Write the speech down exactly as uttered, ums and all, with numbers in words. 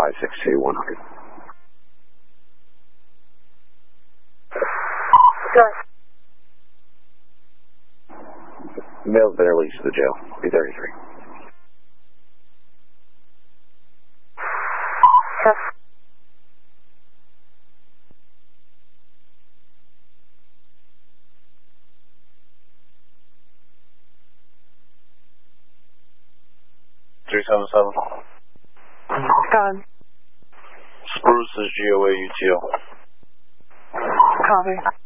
five six two one hundred. Good. Mail's been released to the jail. B thirty-three. Yes. three seven seven. Done. Spruce is G O A U T O. Copy.